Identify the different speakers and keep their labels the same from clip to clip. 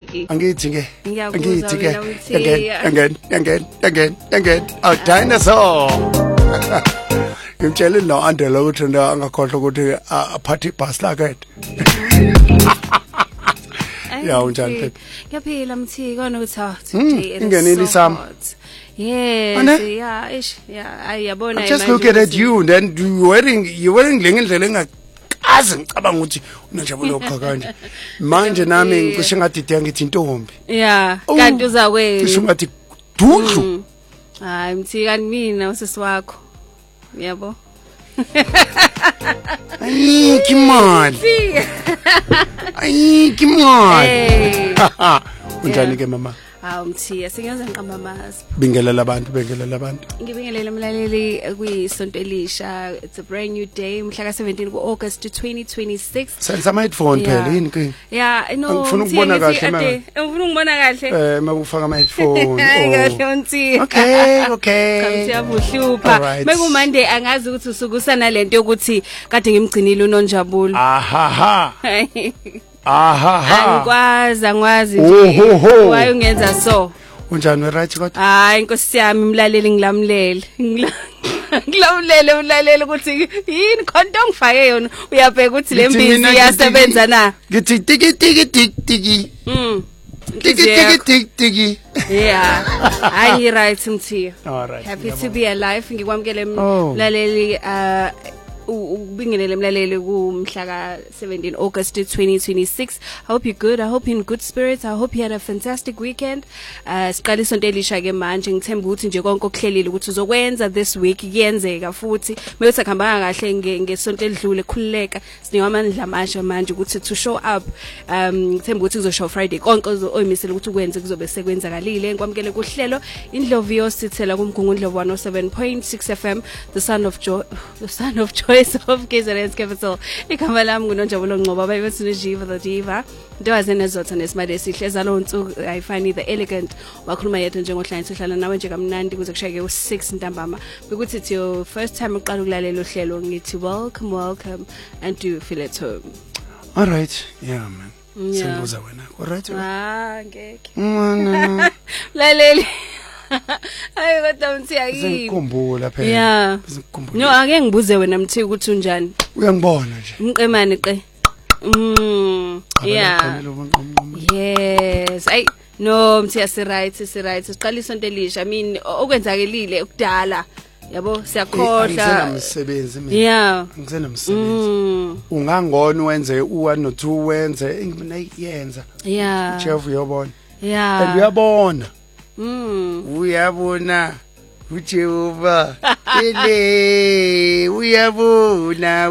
Speaker 1: Biggie.
Speaker 2: Angithi ke.
Speaker 1: Ngiyakuzwa wena uthi.
Speaker 2: Again. Oh, dinosaur. Ngimtshela no Andela ukuthi angakhohlwa ukuthi aphathe ibhasi lakhe. Yeah, unjani?
Speaker 1: Ngiyaphila Mthiko nokuthi
Speaker 2: ingenile isami.
Speaker 1: Yes, yeah, ayabona
Speaker 2: just look at you and then you're wearing ngendlela engakazi ngicabanga ukuthi unajabula oqhakanje. Manje nami ngisho ngathi ngithi intombi.
Speaker 1: Yeah, kanti uzakweni.
Speaker 2: Ngisho ngathi dudlu.
Speaker 1: Hayi Mthika mina usisi wakho. Yabo.
Speaker 2: Ayikho imali. Ayikho imali. Unjani ke mama?
Speaker 1: Mthiya singenza ngiqamba amazi.
Speaker 2: Bingelela abantu.
Speaker 1: Ngibingelela umlaleli kwisonto elisha. It's a brand new day. Mhla ka 17 August 2026.
Speaker 2: Senza my headphone phela yini ke?
Speaker 1: Yeah, no.
Speaker 2: Ngifuna ukubona kahle manje.
Speaker 1: Ufuna ukubona kahle?
Speaker 2: Makufaka my headphone.
Speaker 1: Kahle Mthiya.
Speaker 2: Okay.
Speaker 1: Kamsiyabuhlupha. Meku Monday angazi ukuthi usukusa nalento yokuthi kade ngimgcinile uNonjabulo. Angikwazi nje. Waye ungenza so.
Speaker 2: Unjani right kodwa?
Speaker 1: Hayi Nkosi yami umlaleli ngilamlele. Ngilamlele umlaleli ukuthi yini khonto ngifake yona uyabheka ukuthi lembizi iyasebenza na.
Speaker 2: Ngithi tiki. Tiki.
Speaker 1: Yeah. Hayi right Mthiya.
Speaker 2: All right.
Speaker 1: Happy to be alive. Ngikwamukele umlaleli ubingelele mlaleli kumhla ka 17 August 2026. I hope you're good. I hope you're in good spirits. I hope you had a fantastic weekend. Siqala isonto elisha ke manje ngithemba ukuthi nje konke okuhlelile ukuthi uzokwenza this week kuyenzeka futhi mewuthi akuhambanga kahle ngesonto elidlule khulileka sinika amandla manje ukuthi to show up. Ngithemba ukuthi kuzoshow Friday konke oyimisela ukuthi ukwenze kuzobe sekwenzakalile. Ngikwamukele kuhlelo Indlovu yosithela kumgungu Ndlovu 107.6 FM, the son of joy of KZN's capital. Igama lami nguNonjabulo Ngcobo bayibethi noJiva the Diva. Ntowaze nezotha nesimade esihle ezalo unsuku ayifani the elegant wakhuluma yethu njengohlanje sihlala nawe nje kamnandi kuze kushayeke u6 ntambama. Bekuthi it's your first time uqala ukulalela uhlelo ngithi welcome and do you feel at home.
Speaker 2: All right. Yeah man. Simbuza wena. All right.
Speaker 1: Ngeke. Laleli. Hayi kodwa Mthiya yini?
Speaker 2: Ngikhumbula phela.
Speaker 1: Yeah. No ake ngibuze wena Mthiya ukuthi unjani?
Speaker 2: Uyangibona nje.
Speaker 1: Umqemane qe. Yeah. Yes. Ay no Mthiya si right. Siqala isonto elisha. I mean okwenzakelile ukudala. Yabo siyakhohlwa.
Speaker 2: Ngisenamsebenzi mina.
Speaker 1: Yeah.
Speaker 2: Ngisenamsebenzi. Ungangona wenze u1 no2 wenze yenza.
Speaker 1: Yeah.
Speaker 2: Chef uyabona.
Speaker 1: Yeah.
Speaker 2: And uyabona. Uyabona uJehova uyabona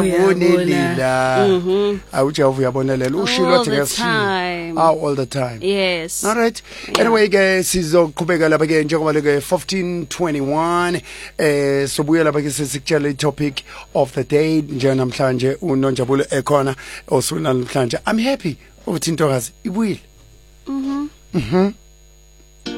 Speaker 2: uJehova uyabonelela ushilothi ngesiya all the time.
Speaker 1: Yes.
Speaker 2: All right. Anyway guys sizoqhubeka lapha ke njengoba le 1521 sobuya lapha ke sikutshela topic of the day nje namhlanje uNonjabulo ekhona osuna namhlanje. I'm happy ukuthi intokazi ibuyile.